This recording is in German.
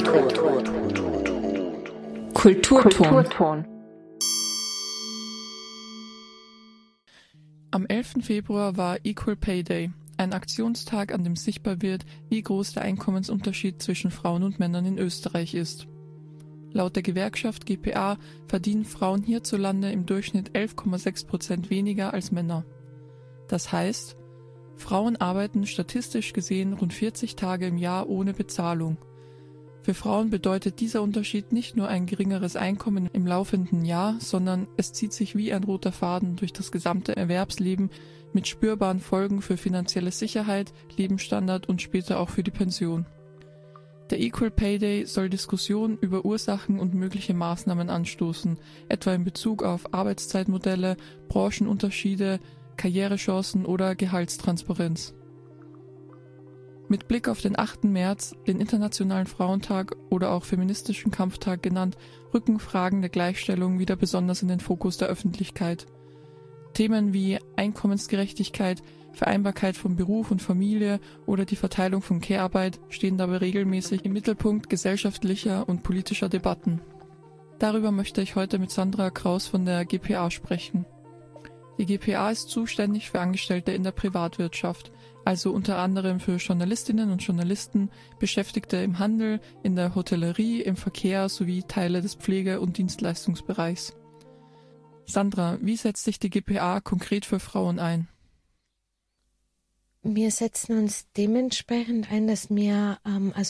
Kulturton. Am 11. Februar war Equal Pay Day, ein Aktionstag, an dem sichtbar wird, wie groß der Einkommensunterschied zwischen Frauen und Männern in Österreich ist. Laut der Gewerkschaft GPA verdienen Frauen hierzulande im Durchschnitt 11,6% weniger als Männer. Das heißt, Frauen arbeiten statistisch gesehen rund 40 Tage im Jahr ohne Bezahlung. Für Frauen bedeutet dieser Unterschied nicht nur ein geringeres Einkommen im laufenden Jahr, sondern es zieht sich wie ein roter Faden durch das gesamte Erwerbsleben mit spürbaren Folgen für finanzielle Sicherheit, Lebensstandard und später auch für die Pension. Der Equal Pay Day soll Diskussionen über Ursachen und mögliche Maßnahmen anstoßen, etwa in Bezug auf Arbeitszeitmodelle, Branchenunterschiede, Karrierechancen oder Gehaltstransparenz. Mit Blick auf den 8. März, den Internationalen Frauentag oder auch Feministischen Kampftag genannt, rücken Fragen der Gleichstellung wieder besonders in den Fokus der Öffentlichkeit. Themen wie Einkommensgerechtigkeit, Vereinbarkeit von Beruf und Familie oder die Verteilung von Care-Arbeit stehen dabei regelmäßig im Mittelpunkt gesellschaftlicher und politischer Debatten. Darüber möchte ich heute mit Sandra Kraus von der GPA sprechen. Die GPA ist zuständig für Angestellte in der Privatwirtschaft, also unter anderem für Journalistinnen und Journalisten, Beschäftigte im Handel, in der Hotellerie, im Verkehr sowie Teile des Pflege- und Dienstleistungsbereichs. Sandra, wie setzt sich die GPA konkret für Frauen ein? Wir setzen uns dementsprechend ein, dass wir als